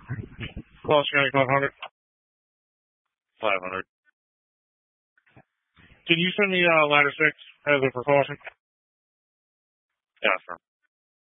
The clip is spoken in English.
Call County 500. 500. Can you send me ladder 6 as a precaution? Yeah, sir.